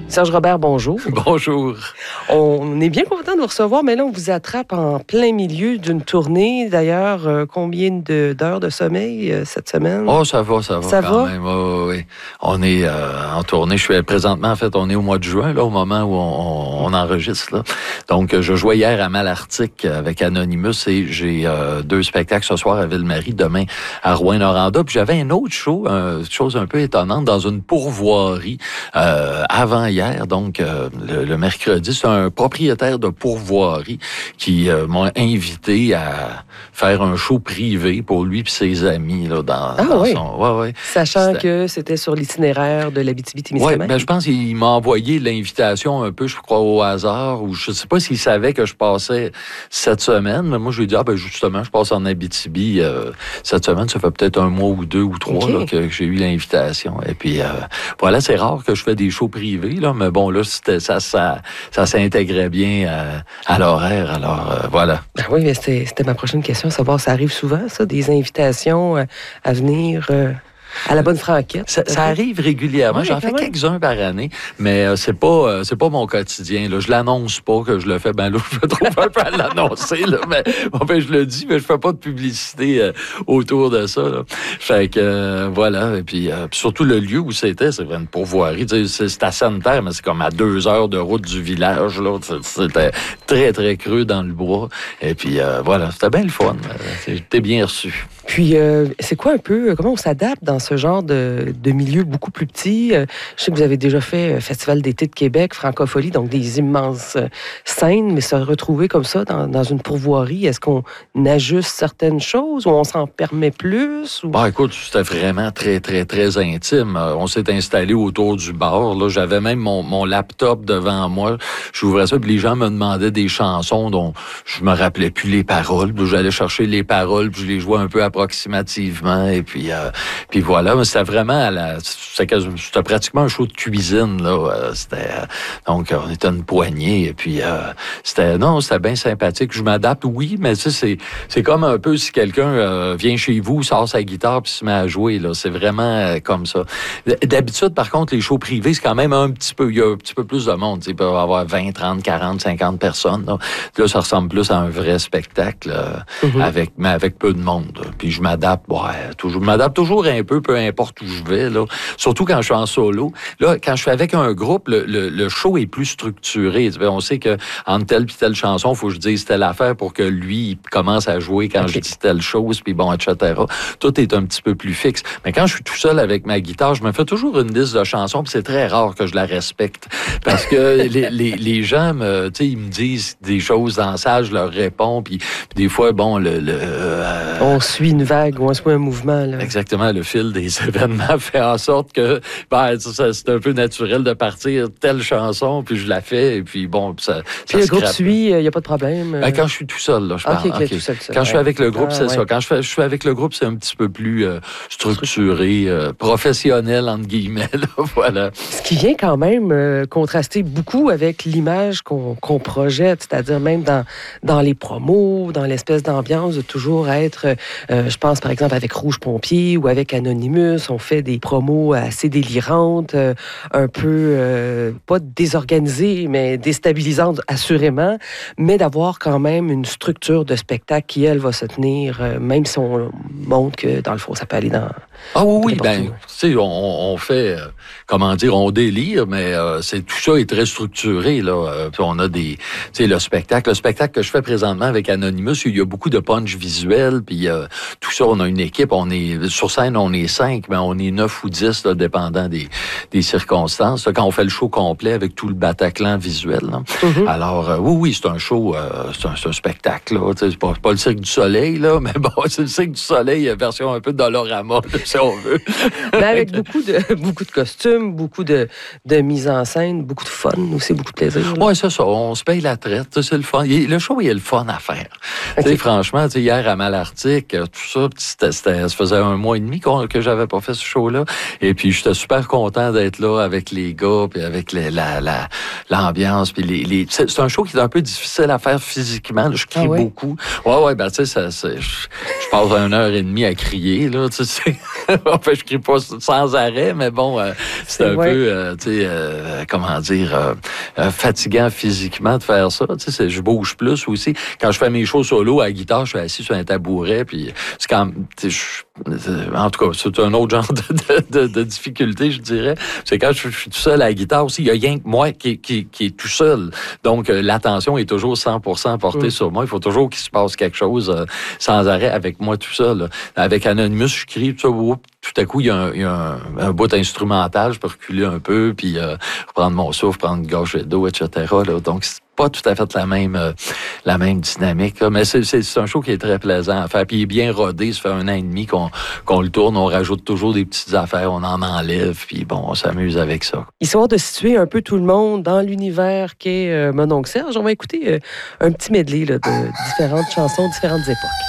Serge Robert, bonjour. Bonjour. On est bien content de vous recevoir, mais là, on vous attrape en plein milieu d'une tournée. D'ailleurs, combien d'heures de sommeil cette semaine? Oh, ça va quand même. Oh, oui. On est en tournée. Présentement, en fait, on est au mois de juin, là, au moment où on enregistre. Là. Donc, je jouais hier à Malartic avec Anonymous et j'ai 2 spectacles ce soir à Ville-Marie, demain à Rouyn-Noranda. Puis j'avais un autre show, chose un peu étonnante, dans une pourvoirie avant hier. Donc, le mercredi, c'est un propriétaire de pourvoirie qui m'a invité à faire un show privé pour lui et ses amis. Là, dans oui. son... Ouais. Sachant que c'était sur l'itinéraire de l'Abitibi-Témiscamingue. Oui, ben, je pense qu'il m'a envoyé l'invitation un peu, je crois, au hasard, ou je ne sais pas s'il savait que je passais cette semaine, mais moi, je lui ai dit, justement, je passe en Abitibi cette semaine, ça fait peut-être 1 mois ou 2 ou 3 là, que j'ai eu l'invitation. Et puis, voilà, c'est rare que je fais des shows privés, là, mais bon, là, ça s'intégrait bien à l'horaire, alors voilà. Ah oui, mais c'était ma prochaine question, savoir, ça arrive souvent, ça, des invitations à venir... à la bonne franquette. Ça arrive régulièrement. Oui, j'en fais quelques-uns par année, mais c'est pas mon quotidien. Là. Je l'annonce pas que je le fais. Ben là, je me trouve un peu à l'annoncer. Là, mais je le dis, mais je fais pas de publicité autour de ça. Là. Fait que voilà. Et puis surtout le lieu où c'était, c'est une pourvoirie. C'est à Sainte-Terre, mais c'est comme à 2 heures de route du village. Là. C'était très, très creux dans le bois. Et puis voilà, c'était bien le fun. J'étais bien reçu. Puis, c'est quoi un peu, comment on s'adapte dans ce genre de milieu beaucoup plus petit? Je sais que vous avez déjà fait Festival d'été de Québec, Francophonie, donc des immenses scènes, mais se retrouver comme ça dans une pourvoirie, est-ce qu'on ajuste certaines choses ou on s'en permet plus? Ou... Écoute, c'était vraiment très, très, très intime. On s'est installé autour du bar. Là, j'avais même mon laptop devant moi. J'ouvrais ça, puis les gens me demandaient des chansons dont je me rappelais plus les paroles. Puis j'allais chercher les paroles, puis je les jouais un peu approximativement. Et puis voilà, mais c'était vraiment c'était pratiquement un show de cuisine. Là. Donc, on était une poignée. Et puis, c'était bien sympathique. Je m'adapte, oui, mais tu sais, c'est comme un peu si quelqu'un vient chez vous, sort sa guitare puis se met à jouer. Là. C'est vraiment comme ça. D'habitude, par contre, les shows privés, c'est quand même il y a un petit peu plus de monde. Il peut y avoir 20, 30, 40, 50 personnes. Là, ça ressemble plus à un vrai spectacle avec peu de monde. Là. Puis je m'adapte, je m'adapte toujours un peu importe où je vais. Là. Surtout quand je suis en solo. Là, quand je suis avec un groupe, le show est plus structuré. On sait que entre telle puis telle chanson, il faut que je dise telle affaire pour que lui commence à jouer quand je dis telle chose, puis bon, etc. Tout est un petit peu plus fixe. Mais quand je suis tout seul avec ma guitare, je me fais toujours une liste de chansons, puis c'est très rare que je la respecte. Parce que les gens, ils me disent des choses dans la salle, je leur réponds, puis des fois, bon, on suit une vague, on suit un mouvement. Là. Exactement, le fil des événements fait en sorte que c'est un peu naturel de partir telle chanson, puis je la fais, et puis bon, ça puis le groupe suit, il n'y a pas de problème. Quand je suis tout seul, là, je parle. Tout seul. Quand je suis avec le groupe, c'est ça. Quand je suis avec le groupe, c'est un petit peu plus structuré, professionnel, entre guillemets. Là, voilà. Ce qui vient quand même contraster beaucoup avec l'image qu'on projette, c'est-à-dire même dans les promos, dans l'espèce d'ambiance de toujours être, je pense par exemple avec Rouge Pompier ou avec Anonymous, on fait des promos assez délirantes, un peu, pas désorganisées, mais déstabilisantes assurément, mais d'avoir quand même une structure de spectacle qui, elle, va se tenir, même si on montre que, dans le fond, ça peut aller dans... Ah oui, tu sais, on fait, on délire, mais tout ça est très structuré, là. Puis on a tu sais, le spectacle que je fais présentement avec Anonymous, il y a beaucoup de punch visuel, puis tout ça, on a une équipe, sur scène, on est 5, mais on est 9 ou 10, là, dépendant des circonstances. Là, quand on fait le show complet avec tout le Bataclan visuel, là. Alors, oui, c'est un show, c'est un spectacle, là. C'est pas le Cirque du Soleil, là, mais bon, c'est le Cirque du Soleil, version un peu Dolorama, si on veut. Mais avec beaucoup de costumes, beaucoup de mise en scène, beaucoup de fun aussi, beaucoup de plaisir. Oui, c'est ça. On se paye la traite. C'est le fun. Le show, il y a le fun à faire. Franchement, hier à Malartic, tout ça, ça faisait 1 mois et demi que que j'avais pas fait ce show-là. Et puis, j'étais super content d'être là avec les gars, puis avec l'ambiance. Puis c'est un show qui est un peu difficile à faire physiquement. Là, je crie beaucoup. Ouais, ben, tu sais, je passe 1h30 à crier, là, tu sais. En fait, je crie pas sans arrêt, mais bon, c'est un peu, tu sais, comment dire, fatigant physiquement de faire ça. Tu sais, je bouge plus aussi. Quand je fais mes shows solo à la guitare, je suis assis sur un tabouret, puis c'est quand, en tout cas, c'est un autre genre de difficulté, je dirais. C'est quand je suis tout seul à la guitare aussi, il y a rien que moi qui est tout seul. Donc, l'attention est toujours 100% portée sur moi. Il faut toujours qu'il se passe quelque chose sans arrêt avec moi tout seul. Là. Avec Anonymous, je crie, tout à coup, il y a un bout instrumental, je peux reculer un peu, puis reprendre mon souffle, prendre une gorgée d'eau, etc. Là. Donc, c'est pas tout à fait la même dynamique. Là. Mais c'est un show qui est très plaisant à faire. Puis il est bien rodé. Ça fait 1 an et demi qu'on le tourne. On rajoute toujours des petites affaires. On en enlève. Puis bon, on s'amuse avec ça. Histoire de situer un peu tout le monde dans l'univers qu'est Mon oncle Serge, on va écouter un petit medley là, de différentes chansons, différentes époques.